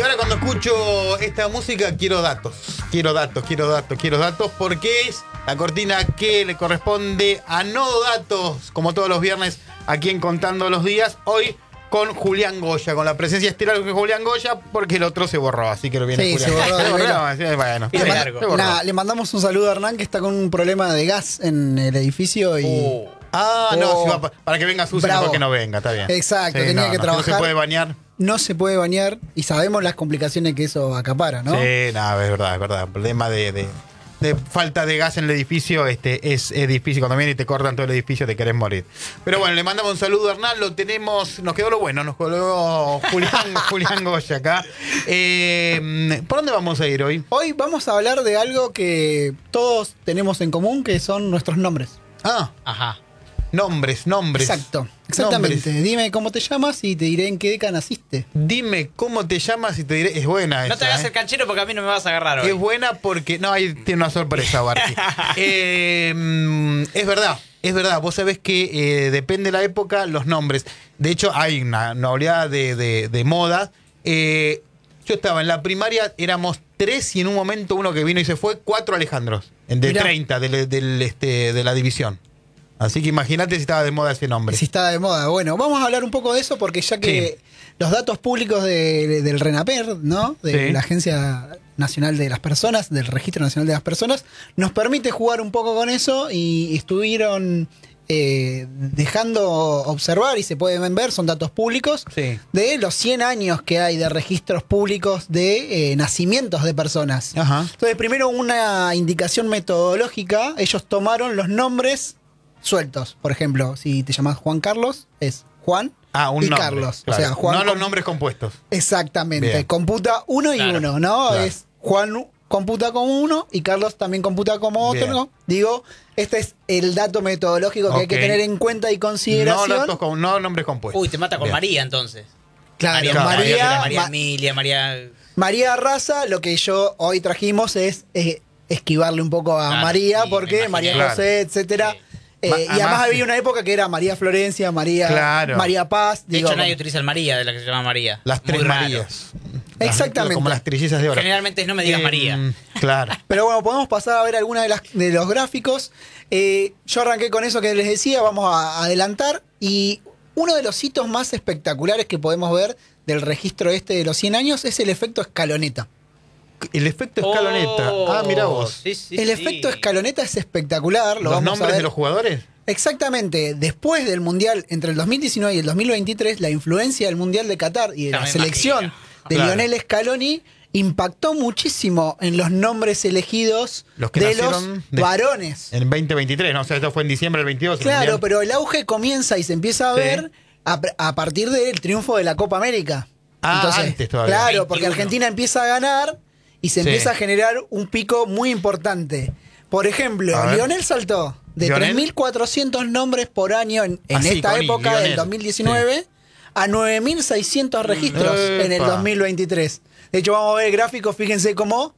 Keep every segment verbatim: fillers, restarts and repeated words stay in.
ahora cuando escucho esta música quiero datos, quiero datos, quiero datos, quiero datos, porque es la cortina que le corresponde a No Datos, como todos los viernes aquí en Contando los Días. Hoy con Julián Goya, con la presencia estelar de Julián Goya, porque el otro se borró, así que lo viene sí, Julián. se borró, se borró, borró. Bueno, le, se manda, borró. Nah, le mandamos un saludo a Hernán, que está con un problema de gas en el edificio y... Oh. Ah, oh. no, si va, para que venga Susi, mejor que no venga, está bien. Exacto, sí, tenía no, que no, trabajar. No se puede bañar. No se puede bañar y sabemos las complicaciones que eso acapara, ¿no? Sí, no, es verdad, es verdad. El problema de, de, de falta de gas en el edificio este, es, es difícil. Cuando viene y te cortan todo el edificio te querés morir. Pero bueno, le mandamos un saludo a Hernán. Lo tenemos, nos quedó lo bueno, nos quedó Julián, Julián Goya acá. Eh, ¿Por dónde vamos a ir hoy? Hoy vamos a hablar de algo que todos tenemos en común, que son nuestros nombres. Ah, ajá. Nombres, nombres. Exacto, exactamente. Nombres. Dime cómo te llamas y te diré en qué década naciste. Dime cómo te llamas y te diré. Es buena esa. No te hagas ¿eh? el canchero porque a mí no me vas a agarrar hoy. Es buena porque. No, ahí tiene una sorpresa, Barqui. eh, es verdad, es verdad. Vos sabés que eh, depende de la época, los nombres. De hecho, hay una, una oleada de, de, de moda. Eh, yo estaba en la primaria, éramos tres y en un momento uno que vino y se fue, cuatro Alejandros. De Mirá. treinta del, del, este, de la división. Así que imagínate si estaba de moda ese nombre. Si estaba de moda. Bueno, vamos a hablar un poco de eso porque ya que sí. los datos públicos de, de, del RENAPER, ¿no? De sí. la Agencia Nacional de las Personas, del Registro Nacional de las Personas, nos permite jugar un poco con eso y estuvieron eh, dejando observar, y se pueden ver, son datos públicos, sí. de los cien años que hay de registros públicos de eh, nacimientos de personas. Ajá. Entonces, primero una indicación metodológica, ellos tomaron los nombres sueltos. Por ejemplo, si te llamas Juan Carlos, es Juan ah, un y nombre, Carlos. Claro. O sea, Juan no los nombres compuestos. Exactamente. Bien. Computa uno y claro. uno, ¿no? Claro. Es Juan computa como uno y Carlos también computa como otro, ¿no? Digo, este es el dato metodológico que okay. hay que tener en cuenta y consideración. No, datos con, no nombres compuestos. Uy, te mata con Bien. María entonces. Claro, María, María, María, María Ma Emilia, María... María Raza, lo que yo hoy trajimos es eh, esquivarle un poco a claro, María, sí, porque María claro. José, etcétera. Sí. Eh, Ma y además, además había una época que era María Florencia, María, claro. María Paz. De digo, hecho, nadie utiliza el María, de la que se llama María. Las tres Muy Marías. Las, Exactamente. Como las trillizas de oro. Generalmente es no me digas eh, María. Claro. Pero bueno, podemos pasar a ver algunos de, las, de los gráficos. Eh, yo arranqué con eso que les decía, vamos a adelantar. Y uno de los hitos más espectaculares que podemos ver del registro este de los cien años es el efecto escaloneta. El efecto escaloneta. Oh, ah, mirá vos. Sí, sí, el sí. efecto escaloneta es espectacular. Lo ¿Los vamos nombres a ver. de los jugadores? Exactamente. Después del Mundial, entre el dos mil diecinueve y el dos mil veintitrés, la influencia del Mundial de Qatar y de ya la selección imagino. de claro. Lionel Scaloni impactó muchísimo en los nombres elegidos los que de los de, varones. En veinte veintitrés, ¿no? O sea, esto fue en diciembre del veintidós. Claro, pero el auge comienza y se empieza a sí. ver a, a partir del triunfo de la Copa América. Ah, Entonces, antes todavía. Claro, veintiuno. porque Argentina empieza a ganar y se sí. empieza a generar un pico muy importante. Por ejemplo, Lionel saltó de tres mil cuatrocientos nombres por año en, en Así, esta época Lionel. del dos mil diecinueve sí. a nueve mil seiscientos registros Epa. en el dos mil veintitrés. De hecho, vamos a ver el gráfico, fíjense cómo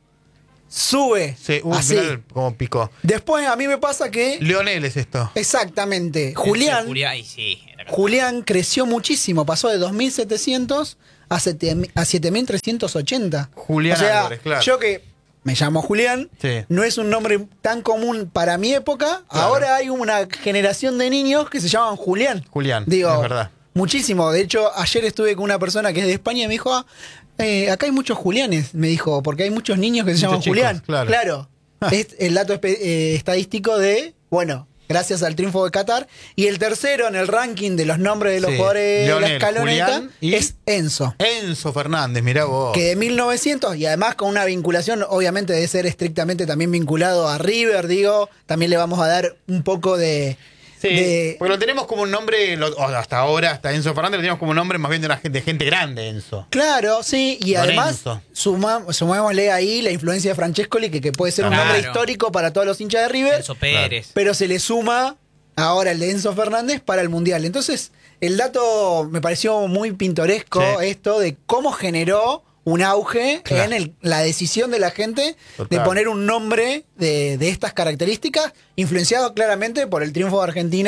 sube. Sí, uh, así. Cómo picó. Después a mí me pasa que... Lionel es esto. Exactamente. Julián, Julián, sí, Julián creció muchísimo, pasó de dos mil setecientos a siete mil trescientos ochenta. Julián o sea, Álvarez, claro. Yo que me llamo Julián, sí. no es un nombre tan común para mi época. Claro. Ahora hay una generación de niños que se llaman Julián. Julián, Digo, es verdad. Muchísimo. De hecho, ayer estuve con una persona que es de España y me dijo, ah, eh, acá hay muchos Julianes, me dijo, porque hay muchos niños que se muchos llaman chicos, Julián. Claro. claro. Es el dato eh, estadístico de, bueno, gracias al triunfo de Qatar. Y el tercero en el ranking de los nombres de los sí. jugadores Lionel, de la escaloneta es Enzo. Enzo Fernández, mirá vos. Que de mil novecientos, y además con una vinculación, obviamente de ser estrictamente también vinculado a River, digo, también le vamos a dar un poco de... Sí, de, porque lo tenemos como un nombre, lo, hasta ahora, hasta Enzo Fernández, lo tenemos como un nombre más bien de, una, de gente grande, Enzo. Claro, sí, y además suma, sumémosle ahí la influencia de Francescoli, que, que puede ser claro. un nombre histórico para todos los hinchas de River. Enzo Pérez. Pero se le suma ahora el de Enzo Fernández para el Mundial. Entonces, el dato me pareció muy pintoresco, sí. esto de cómo generó un auge claro. en el, la decisión de la gente Total. de poner un nombre de, de estas características, influenciado claramente por el triunfo de Argentina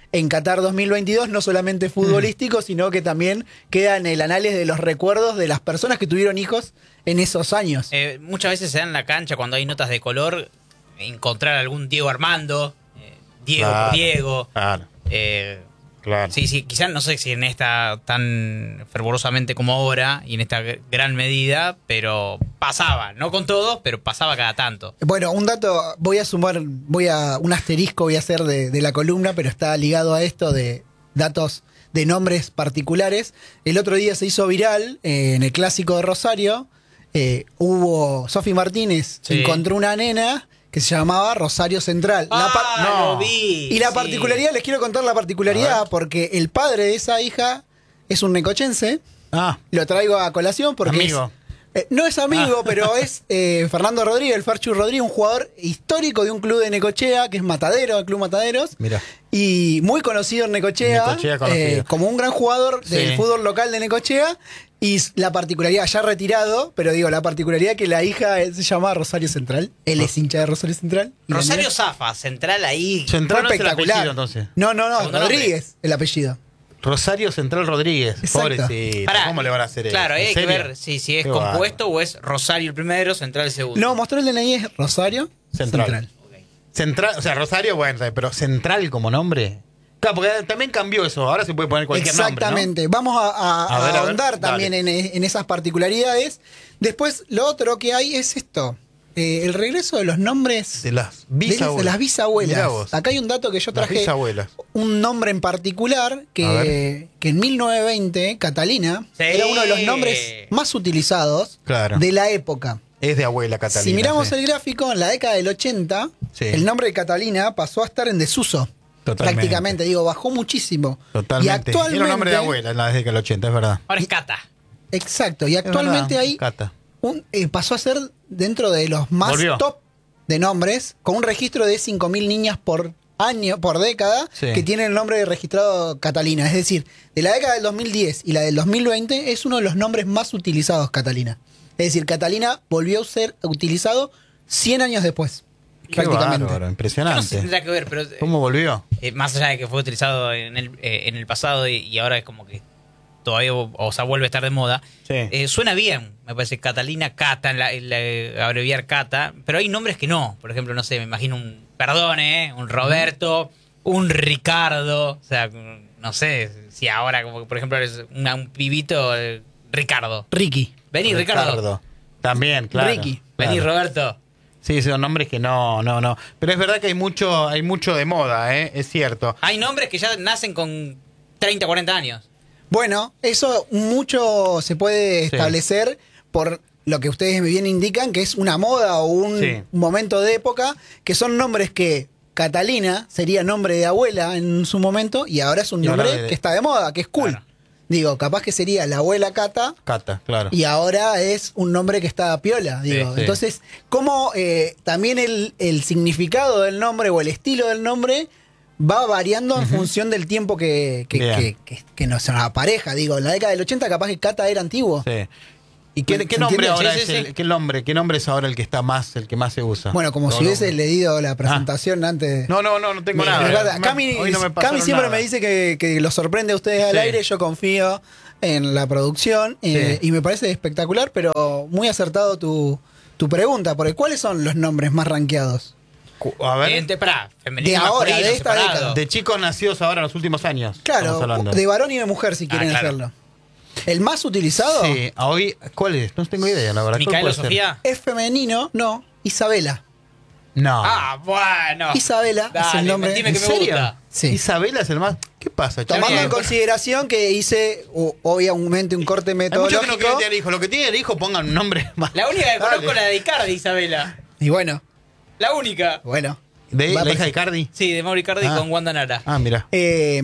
en Qatar dos mil veintidós, no solamente futbolístico, mm. sino que también queda en el análisis de los recuerdos de las personas que tuvieron hijos en esos años. Eh, muchas veces se da en la cancha cuando hay notas de color encontrar algún Diego Armando, eh, Diego claro, Diego. Claro. Eh, Claro. Sí, sí, quizás no sé si en esta tan fervorosamente como ahora y en esta gran medida, pero pasaba, no con todos, pero pasaba cada tanto. Bueno, un dato, voy a sumar, voy a un asterisco voy a hacer de, de la columna, pero está ligado a esto de datos de nombres particulares. El otro día se hizo viral eh, en el Clásico de Rosario, eh, hubo, Sofi Martínez Sí. encontró una nena que se llamaba Rosario Central. La par- Ah, no. lo vi. Y la sí. particularidad, les quiero contar la A particularidad, ver. porque el padre de esa hija es un necochense. Ah, Lo traigo a colación porque amigo. es- eh, no es amigo, Ah. pero es eh, Fernando Rodríguez, el Ferchu Rodríguez, un jugador histórico de un club de Necochea, que es Matadero, el Club Mataderos. Mira. Y muy conocido en Necochea, Necochea conocido. eh, como un gran jugador del Sí. fútbol local de Necochea. Y la particularidad, ya retirado, pero digo, la particularidad que la hija eh, se llama Rosario Central. Él es hincha de Rosario Central. Y la Rosario nena- Zafa, central ahí. Central no fue es el espectacular. apellido, entonces. No, no, no, Segundo Rodríguez, el apellido. Rosario Central Rodríguez. Exacto. Pobrecito. Pará, ¿Cómo le van a hacer eso? Claro, ¿En hay que serio? ver si, si es Qué compuesto o es Rosario el primero, central el segundo. No, mostró el D N I, es Rosario Central. Central. Ok. Central, o sea, Rosario, bueno, pero Central como nombre. Claro, porque también cambió eso. Ahora se puede poner cualquier Exactamente. nombre, Vamos a, a- A ver, a a ver, ahondar también en, en esas particularidades. Después, lo otro que hay es esto. eh, el regreso de los nombres ¿no? De las de, bisabuelas. de las bisabuelas. Mirá vos. Acá hay un dato que yo Las traje. bisabuelas. Un nombre en particular A que, ver. que en mil novecientos veinte, Catalina, Sí. era uno de los nombres más utilizados Claro. de la época. Es de abuela Catalina. Si miramos sí. el gráfico, en la década del ochenta, Sí. el nombre de Catalina pasó a estar en desuso. Totalmente. Prácticamente, digo, bajó muchísimo. Totalmente. Y actualmente, Era un nombre de abuela en la década del ochenta, es verdad. Ahora es Cata. Exacto, y Es actualmente verdad, hay Cata. un, eh, pasó a ser dentro de los más Volvió. top de nombres, con un registro de cinco mil niñas por año, por década, Sí. que tienen el nombre registrado Catalina. Es decir, de la década del dos mil diez y la del dos mil veinte es uno de los nombres más utilizados, Catalina. Es decir, Catalina volvió a ser utilizado cien años después, Qué prácticamente. bárbaro, Yo no sé si impresionante. tendrá que ver, pero eh, ¿Cómo volvió? eh, más allá de que fue utilizado en el, eh, en el pasado y, y ahora es como que todavía, o, o sea, vuelve a estar de moda. Sí. Eh, suena bien, me parece, Catalina, Cata, en la, en la- abreviar Cata, pero hay nombres que no. Por ejemplo, no sé, me imagino un Perdone, un Roberto, un Ricardo. O sea, no sé si ahora, como que, por ejemplo, es una- un pibito, eh, Ricardo. Ricky. Vení, Ricardo. También, claro. Ricky. Vení, Claro. Roberto. Sí, son nombres que no, no, no. Pero es verdad que hay mucho, hay mucho de moda, ¿eh? Es cierto. Hay nombres que ya nacen con treinta, cuarenta años. Bueno, eso mucho se puede Sí. establecer por lo que ustedes bien indican, que es una moda o un Sí. momento de época, que son nombres que Catalina sería nombre de abuela en su momento y ahora es un Y ahora nombre de- que está de moda, que es cool. Claro. Digo, capaz que sería la abuela Cata Cata, claro. y ahora es un nombre que está piola. Digo. sí. Entonces, cómo eh, también el, el significado del nombre o el estilo del nombre va variando en función del tiempo que, que, Bien. que, que- que nos apareja. Digo, en la década del ochenta capaz que Cata era antiguo. Sí. ¿Y qué, ¿Se qué nombre entiende? ahora Sí, es sí, el, sí. qué nombre, qué nombre es ahora el que está más, el que más se usa? Bueno, como No, si no. hubiese leído la presentación antes. No, no, no, no tengo Me- nada. me encanta. Me- Cami, hoy no me Cami pasaron siempre nada. me dice que, que lo sorprende a ustedes al Sí. aire. Yo confío en la producción eh, Sí. y me parece espectacular, pero muy acertado tu, tu pregunta. Porque ¿cuáles son los nombres más rankeados? Cu- A ver. Gente, pará, femenino, De ahora, masculino, de esta separado. década. De chicos nacidos ahora en los últimos años. Claro, estamos hablando. de varón y de mujer si Ah, quieren claro. hacerlo. El más utilizado Sí, a hoy, ¿cuál es? No tengo idea, la verdad. ¿Cuál Micaela puede ser? Sofía. es femenino, no, Isabela. No. Ah, bueno. Isabela es el Dale, nombre. mentime ¿En que me serio? gusta. Sí. Isabela es el más. ¿Qué pasa, Tomando chaval? en consideración que hice, o- obviamente, un corte Hay muchos metodológico. que no quieren tener hijos. Lo que tienen hijos pongan un nombre más. La única que Dale. conozco es la de Icardi, Isabela. Y bueno, La única. bueno. ¿De Va a la hija de aparecer. Cardi? Sí, de Mauri Icardi Ah. con Wanda Nara. Ah, mira. Eh,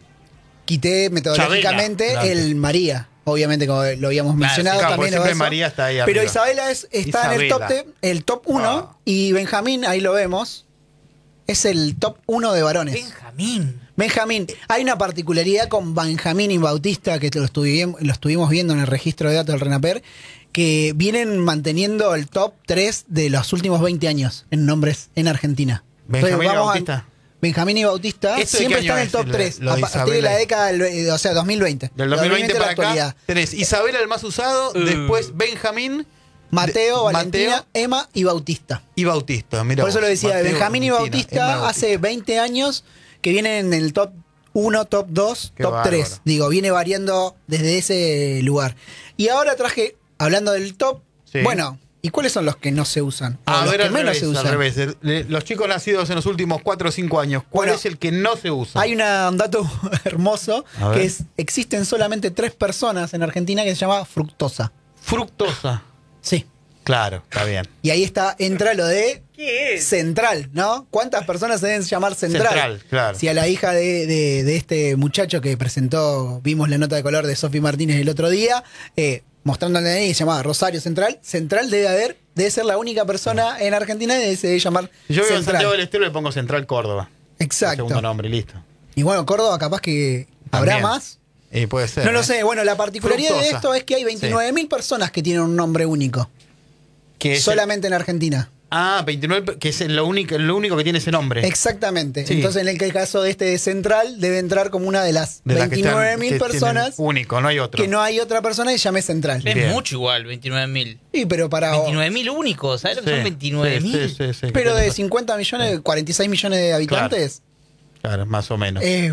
quité metodológicamente Chabela. el María. Obviamente, como lo habíamos Claro, mencionado sí, claro, también. porque lo siempre eso. María está ahí Pero arriba. Isabela es, está en el top, Isabela. te- el top uno Ah. y Benjamín, ahí lo vemos, es el top uno de varones. Benjamín. Benjamín, hay una particularidad con Benjamín y Bautista que lo, estuvi- lo estuvimos viendo en el registro de datos del RENAPER, que vienen manteniendo el top tres de los últimos veinte años en nombres en Argentina. Benjamín Entonces, y vamos a- Bautista. Benjamín y Bautista ¿Esto de siempre qué año están en el es, top lo- tres. lo de A partir de Isabela? la década, del- o sea, dos mil veinte. Del dos mil veinte a la para acá actualidad. tenés Isabela, el más usado, Uh. después Benjamín, Mateo, de- Valentina, Mateo Emma y Bautista. y Bautista. Mirá Por eso vos, lo decía, Mateo, Benjamín y Valentina, Bautista Emma, Bautista. hace veinte años que vienen en el top uno, top dos, Qué top bárbaro. tres. Digo, viene variando desde ese lugar. Y ahora traje, hablando del top, Sí. bueno, ¿y cuáles son los que no se usan? O A los ver, que al menos revés, se al usan. revés. El- le- Los chicos nacidos en los últimos cuatro o cinco años, ¿cuál Bueno, es el que no se usa? Hay una- un dato hermoso A ver. que es, existen solamente tres personas en Argentina que se llama fructosa. Fructosa. Sí. Claro, está bien. Y ahí está, entra lo de ¿Qué es? central, ¿no? ¿Cuántas personas se deben llamar central? Central, claro. Si a la hija de, de- de este muchacho que presentó, vimos la nota de color de Sofi Martínez el otro día, eh, mostrando el D N I, se llamaba Rosario Central. Central debe haber, debe ser la única persona en Argentina que se debe llamar Si yo vivo en Central. Santiago del Estero le pongo Central Córdoba. El Exacto. segundo nombre, listo. Y bueno, Córdoba capaz que habrá También. más. Y puede ser. No lo ¿eh? sé. Bueno, la particularidad de Fructosa. esto es que hay veintinueve mil personas que tienen un nombre único. Que es el- Solamente en Argentina. Ah, veintinueve, que es lo único, lo único que tiene ese nombre. Exactamente. Sí. Entonces, en el que- caso de este de Central, debe entrar como una de las De las que están- veintinueve mil que tienen personas único, no hay otro. que no hay otra persona que llame Central. Es Bien. mucho igual, veintinueve mil. Y pero para veintinueve mil únicos, ¿sabes lo que Sí, son veintinueve mil? sí, sí, sí, pero que de tiene- cincuenta millones, cuarenta y seis millones de habitantes. Claro, más o menos. eh,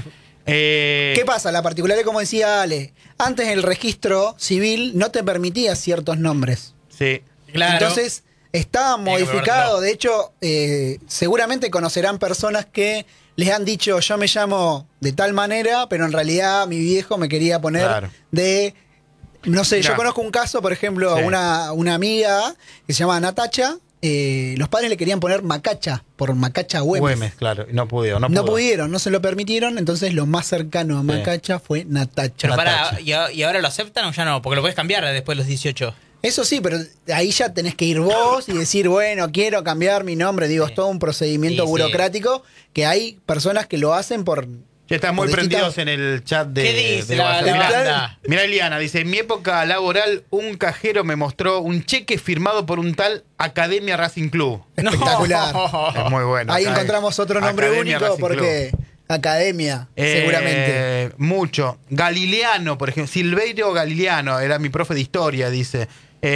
Eh, ¿Qué pasa? La particularidad, como decía Ale, antes el registro civil no te permitía ciertos nombres. Sí. Claro. Entonces, está Tiene que modificado. probarlo. De hecho, eh, seguramente conocerán personas que les han dicho, yo me llamo de tal manera, pero en realidad mi viejo me quería poner Claro. de... No sé, Mirá. yo conozco un caso, por ejemplo, Sí. una, una amiga que se llama Natacha. eh, los padres le querían poner Macacha, por Macacha Güemes. Güemes, claro. No pudieron, no, No, pudo. pudieron, no se lo permitieron, entonces lo más cercano a Sí. Macacha fue Natacha. Pero para, Natacha. ¿y, a- ¿y ahora lo aceptan o ya no? Porque lo puedes cambiar después de los dieciocho. Eso sí, pero ahí ya tenés que ir vos y decir, bueno, quiero cambiar mi nombre. Digo, Sí. es todo un procedimiento Sí, sí. burocrático que hay personas que lo hacen por... Ya están muy por distintas- prendidos en el chat de, ¿Qué dice de la- WhatsApp. la Mirá, banda? mirá, Eliana, dice, en mi época laboral un cajero me mostró un cheque firmado por un tal Academia Racing Club. Espectacular. Es muy bueno. Ahí Acá- encontramos otro nombre Academia único Racing porque... Academia, Club. Eh, seguramente. Mucho. Galileano, por ejemplo. Silverio Galileano, era mi profe de historia, dice.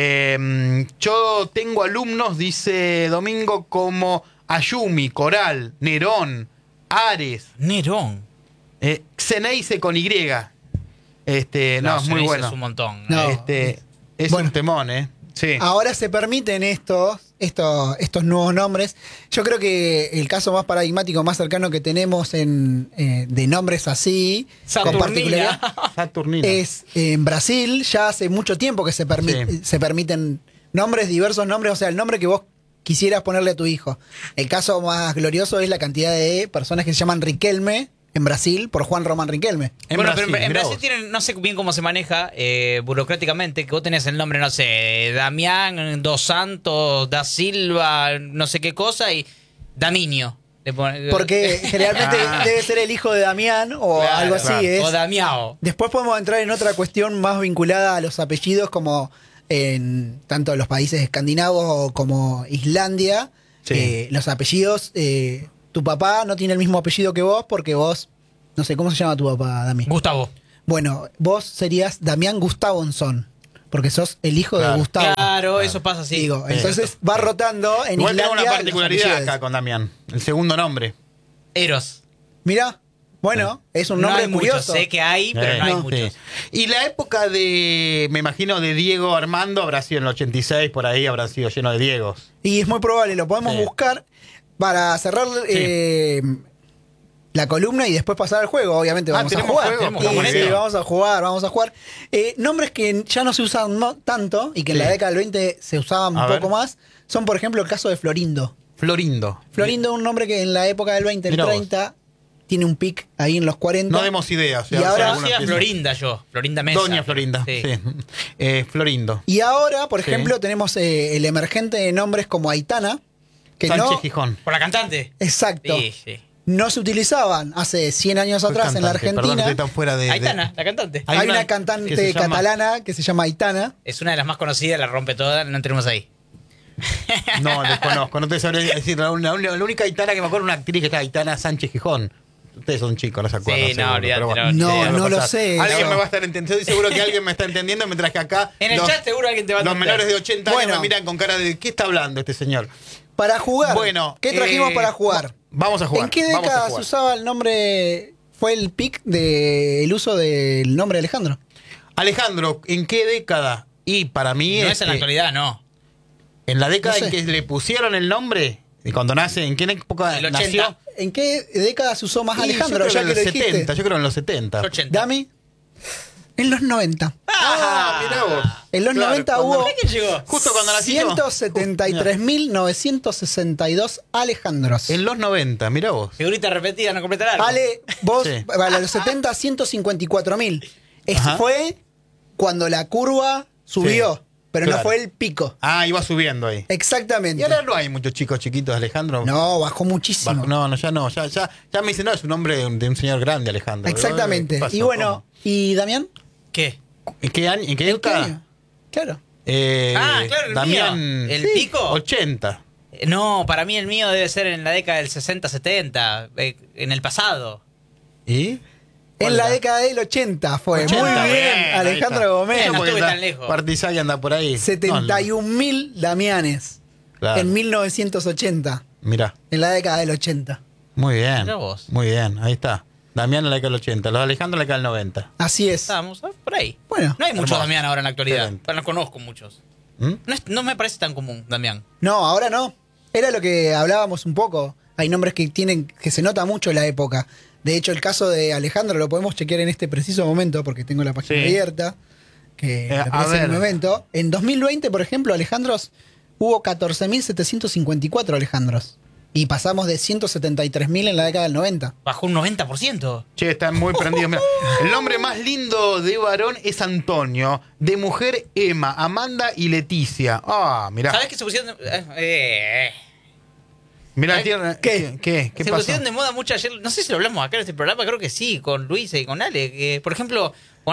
Eh, yo tengo alumnos, dice Domingo, como Ayumi, Coral, Nerón, Ares, Nerón. eh, Xeneize con Y. Este, no, es muy Xeneize bueno. Es un montón. No. Este, es Bueno. un temón, ¿eh? Sí. Ahora se permiten estos, estos, estos nuevos nombres. Yo creo que el caso más paradigmático, más cercano que tenemos en, eh, de nombres así, con particularidad, Saturnina. Saturnino. es eh, en Brasil. Ya hace mucho tiempo que se, permi- Sí. se permiten nombres, diversos nombres, o sea, el nombre que vos quisieras ponerle a tu hijo. El caso más glorioso es la cantidad de personas que se llaman Riquelme en Brasil por Juan Román Riquelme. En bueno, Brasil, pero en, en mirá Brasil vos. tienen, no sé bien cómo se maneja eh, burocráticamente, que vos tenés el nombre, no sé, Damián Dos Santos, Da Silva, no sé qué cosa, y Daminio. Le pone- Porque generalmente Ah. debe ser el hijo de Damián o Claro, algo así. claro. Es. O Damiao. Después podemos entrar en otra cuestión más vinculada a los apellidos, como en tanto los países escandinavos como Islandia. Sí. Eh, los apellidos, eh, tu papá no tiene el mismo apellido que vos porque vos, no sé, ¿cómo se llama tu papá, Dami? Gustavo. Bueno, vos serías Damián Gustavonsson, porque sos el hijo Claro. de Gustavo. Claro, eso pasa así. Digo, Sí. entonces va rotando en Igual tengo Islandia. una los particularidad apellidos. acá con Damián. El segundo nombre. Eros. Mirá, bueno, es un nombre no hay muchos, curioso. sé que hay, pero Eh, no hay no. muchos. Sí. Y la época de, me imagino, de Diego Armando habrá sido en el ochenta y seis, por ahí habrá sido lleno de Diegos. Y es muy probable, lo podemos Sí. buscar para cerrar eh, la columna y después pasar al juego. Obviamente Ah, vamos a ¿tenemos jugar. juego? Tenemos Sí, juego. sí, vamos a jugar, vamos a jugar. Eh, nombres que ya no se usan mo- tanto y que en Sí. la década del veinte se usaban A un ver. poco más, son por ejemplo el caso de Florindo. Florindo. Florindo es un nombre que en la época del veinte, el Mirá vos. treinta, tiene un pic ahí en los cuarenta. No demos ideas. Y ahora- Conocía a Florinda yo, Florinda Mesa. Doña Florinda. Sí. Sí. Eh, Florindo. Y ahora, por Sí. ejemplo, tenemos eh, el emergente de nombres como Aitana, que Sánchez no... Gijón. Por la cantante. Exacto. Sí, sí. No se utilizaban hace cien años Soy atrás en la cantante, perdón, Argentina. estoy tan fuera de... de- Aitana, la cantante. Hay Hay, una una, que cantante se llama- catalana que se llama Aitana. Es una de las más conocidas, la rompe toda, no entremos ahí. No, desconozco, no te sabría decir. La, la, la única Aitana que me acuerdo es una actriz que está Aitana Sánchez Gijón. Ustedes son chicos, no se acuerdan. Sí, no, seguro, olvídate, pero bueno, no, sí, no va lo pasar. sé. Alguien No. me va a estar entendiendo. Estoy seguro que alguien me está entendiendo, mientras que acá. En el los, chat seguro alguien te va a Los entender. menores de ochenta Bueno. años me miran con cara de ¿qué está hablando este señor? Para jugar. Bueno, ¿Qué trajimos eh, para jugar? Vamos a jugar. ¿En qué vamos a década se jugar. usaba el nombre? Fue el pic del uso del nombre Alejandro. Alejandro, ¿en qué década? Y para mí No es es en la que actualidad, no. en la década No sé. en que le pusieron el nombre, y cuando nace, ¿en qué época El ochenta. nació? ¿En qué década se usó más Y Alejandro? yo creo Ya en que los lo dijiste. setenta, yo creo en los setenta. ochenta. Dami. En los noventa. Ah, mirá vos. En los Claro, noventa cuando- hubo ¿Qué llegó? Justo cuando nací yo. ciento setenta y tres mil novecientos sesenta y dos Alejandros. En los noventa, mirá vos. Figurita repetida, no completa algo. Ale, vos, Sí. para los setenta, ciento cincuenta y cuatro mil. Ajá. Fue cuando la curva subió, Sí, pero claro. no fue el pico. Ah, iba subiendo ahí. Exactamente. Y ahora no hay muchos chicos chiquitos, Alejandro. No, bajó muchísimo. Bajo- no, no, ya no. Ya, ya, ya me dicen, no, es un nombre de un, de un señor grande, Alejandro. Exactamente. ¿Qué pasó? Y bueno, ¿y Damián? ¿Qué? ¿Cómo? ¿En qué año? ¿En qué ¿En qué época? año? Claro. Eh, Ah, claro, el Damián. mío. ¿El Sí, pico? ochenta. Eh, No, para mí el mío debe ser en la década del sesenta setenta, eh, en el pasado. ¿Y? En la década del ochenta fue. ochenta, Muy bien, bien, ahí Alejandro está. Gómez. Bien, no Porque estuve está- tan lejos. Partizá que anda por ahí. setenta y un mil Damianes. Claro. En mil novecientos ochenta. Mirá, En la década del ochenta. muy bien. Mirá vos. Muy bien, ahí está. Damián en la década del ochenta, los Alejandro en la década del noventa. Así es. Estábamos ah, por ahí. Bueno. No hay muchos Hermoso. Damián ahora en la actualidad. Excelente. Pero no conozco muchos. ¿Mm? No, es- no me parece tan común, Damián. No, ahora no. Era lo que hablábamos un poco. Hay nombres que tienen, que se nota mucho la época. De hecho, el caso de Alejandro lo podemos chequear en este preciso momento, porque tengo la página Sí. abierta, que Eh, me a aparece en el ver. momento. En dos mil veinte, por ejemplo, Alejandros, hubo catorce mil setecientos cincuenta y cuatro Alejandros. Y pasamos de ciento setenta y tres mil en la década del noventa. Bajó un noventa por ciento. Che, están muy prendidos. Mirá. El nombre más lindo de varón es Antonio. De mujer, Emma, Amanda y Leticia. Ah, mirá. ¿Sabes qué se pusieron? de- eh, eh, Mirá, ¿Sabes tiene- qué? ¿Qué? ¿Qué se pasó? pusieron de moda mucho ayer. No sé si lo hablamos acá en este programa, creo que sí, con Luisa y con Ale. Que, por ejemplo,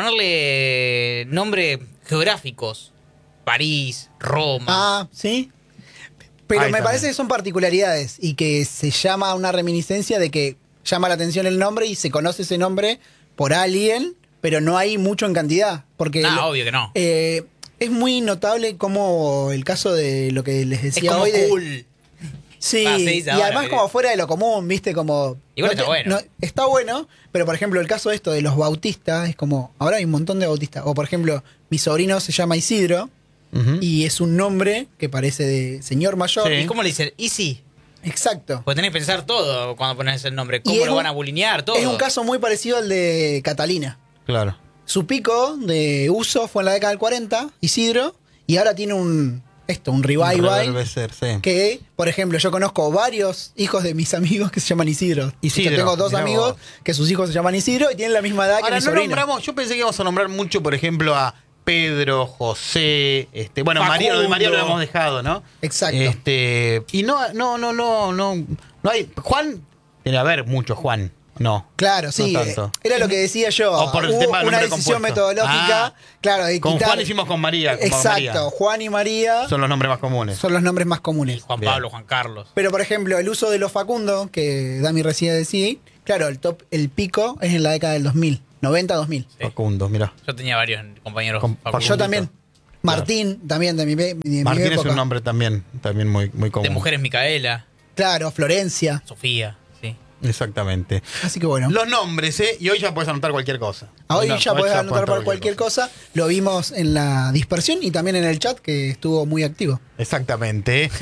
ponerle nombre geográficos. París, Roma. Ah, ¿sí? Pero Ahí me también. parece que son particularidades y que se llama una reminiscencia de que llama la atención el nombre y se conoce ese nombre por alguien, pero no hay mucho en cantidad. Porque Ah, lo- obvio que no. eh, es muy notable como el caso de lo que les es decía como hoy. de- cool. Sí, Ah, se dice y ahora, además que- como fuera de lo común, viste, como... Igual no está bueno. está bueno, pero por ejemplo el caso de esto de los bautistas es como, ahora hay un montón de bautistas. O por ejemplo, mi sobrino se llama Isidro Ujú. y es un nombre que parece de señor mayor. Sí. ¿Y cómo le dicen? Easy. Exacto. Porque tenés que pensar todo cuando pones el nombre. Y ¿Cómo es lo un- van a bulinear? Todo. Es un caso muy parecido al de Catalina. Claro. Su pico de uso fue en la década del cuarenta, Isidro, y ahora tiene un esto, un revival. Reverdecer, sí. Que, por ejemplo, yo conozco varios hijos de mis amigos que se llaman Isidro. Isidro, Yo tengo dos mirá amigos vos. que sus hijos se llaman Isidro y tienen la misma edad que Ahora mi no sobrino. nombramos, yo pensé que íbamos a nombrar mucho, por ejemplo, a Pedro, José, este, bueno, Facundo. María, lo de María lo hemos dejado, ¿no? Exacto. Este, y no, no, no, no, no, no hay. Juan, tiene que haber mucho Juan, no. Claro, sí. No tanto. eh, Era lo que decía yo. O por el Hubo tema del una nombre decisión compuesto. metodológica. Ah, claro, de con quitar- Juan hicimos con María. Con Exacto. María. Juan y María Son los nombres más comunes. son los nombres más comunes. Juan Bien. Pablo, Juan Carlos. Pero, por ejemplo, el uso de los Facundo, que Dami recién decía, claro, el top, el pico es en la década del dos mil, noventa dos mil. Sí. Facundo, mira. Yo tenía varios compañeros. Con- Facundo. Yo también. Martín, también de mi, de mi Martín es época. un nombre también, también muy, muy común. De mujeres, Micaela, Claro, Florencia. Sofía. Sí. Exactamente. Así que bueno. Los nombres, ¿eh? Y hoy ya puedes anotar cualquier cosa. Hoy no- ya hoy podés anotar para cualquier cualquier cosa. Lo vimos en la dispersión y también en el chat que estuvo muy activo. Exactamente. ¿eh?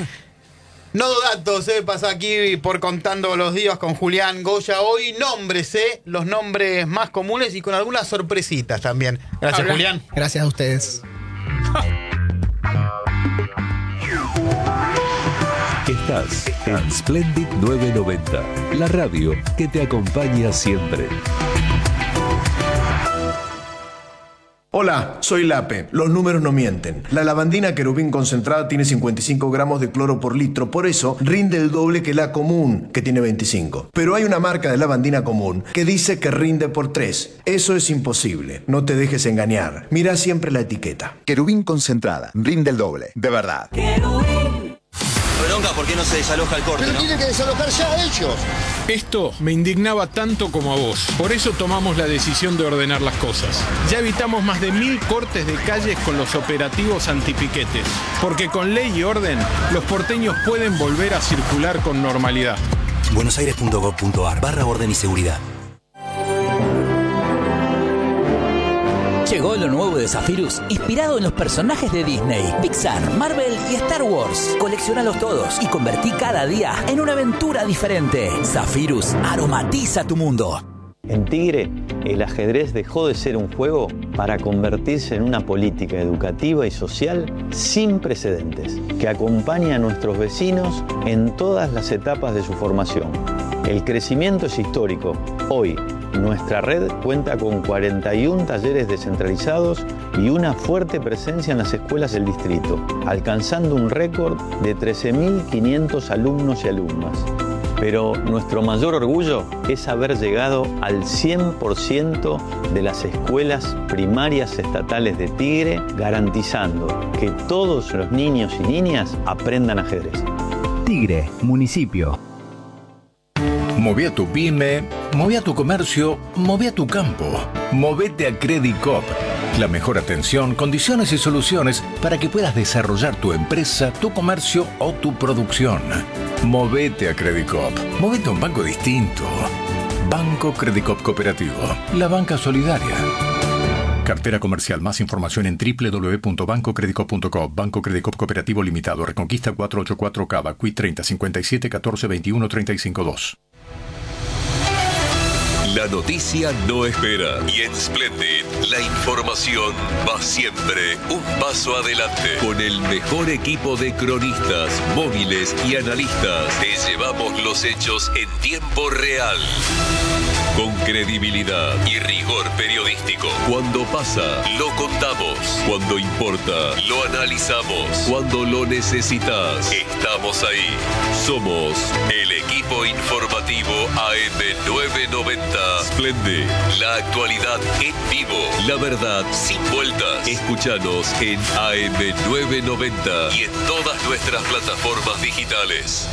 No datos, ¿eh? Pasa aquí por Contando los Días con Julián Goya. Hoy nombres, ¿eh? Los nombres más comunes y con algunas sorpresitas también. Gracias, Habla. Julián. Gracias a ustedes. Estás en Splendid novecientos noventa, la radio que te acompaña siempre. Hola, soy Lape. Los números no mienten. La lavandina querubín concentrada tiene cincuenta y cinco gramos de cloro por litro, por eso rinde el doble que la común, que tiene veinticinco. Pero hay una marca de lavandina común que dice que rinde por tres. Eso es imposible. No te dejes engañar. Mira siempre la etiqueta. Querubín concentrada, rinde el doble, de verdad. Bronca, ¿por qué no se desaloja el corte? Pero ¿no? tienen que desalojar ya ellos. Esto me indignaba tanto como a vos. Por eso tomamos la decisión de ordenar las cosas. Ya evitamos más de mil cortes de calles con los operativos antipiquetes. Porque con ley y orden, los porteños pueden volver a circular con normalidad. buenosaires.gov.ar barra orden y seguridad. Llegó lo nuevo de Zephyrus, inspirado en los personajes de Disney, Pixar, Marvel y Star Wars. Colecciónalos todos y convertí cada día en una aventura diferente. Zephyrus aromatiza tu mundo. En Tigre, el ajedrez dejó de ser un juego para convertirse en una política educativa y social sin precedentes, que acompaña a nuestros vecinos en todas las etapas de su formación. El crecimiento es histórico. Hoy, nuestra red cuenta con cuarenta y uno talleres descentralizados y una fuerte presencia en las escuelas del distrito, alcanzando un récord de trece mil quinientos alumnos y alumnas. Pero nuestro mayor orgullo es haber llegado al cien por ciento de las escuelas primarias estatales de Tigre, garantizando que todos los niños y niñas aprendan ajedrez. Tigre, municipio. Moví a tu pyme, moví a tu comercio, moví a tu campo. Movete a Credicop. La mejor atención, condiciones y soluciones para que puedas desarrollar tu empresa, tu comercio o tu producción. Movete a Credicop. Movete a un banco distinto. Banco Credicop Cooperativo. La banca solidaria. Cartera comercial. Más información en doble u doble u doble u punto banco credicop punto com. Banco Credicop Cooperativo Limitado. Reconquista cuatrocientos ochenta y cuatro Cava. Q I treinta cincuenta y siete catorce veintiuno treinta y cinco dos. La noticia no espera y en Splendid la información va siempre un paso adelante. Con el mejor equipo de cronistas, móviles y analistas, te llevamos los hechos en tiempo real. Con credibilidad y rigor periodístico. Cuando pasa, lo contamos. Cuando importa, lo analizamos. Cuando lo necesitas, estamos ahí. Somos el equipo informativo A M novecientos noventa. Splendid, la actualidad en vivo. La verdad sin vueltas. Escúchanos en A M novecientos noventa y en todas nuestras plataformas digitales.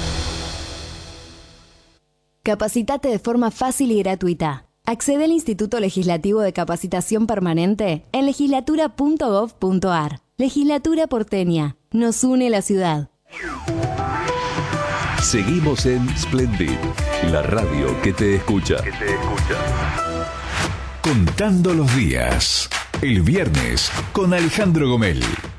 Capacitate de forma fácil y gratuita. Accede al Instituto Legislativo de Capacitación Permanente en legislatura punto gov punto ar. Legislatura porteña. Nos une la ciudad. Seguimos en Splendid, la radio que te escucha. Que te escucha. Contando los días. El viernes con Alejandro Gomel.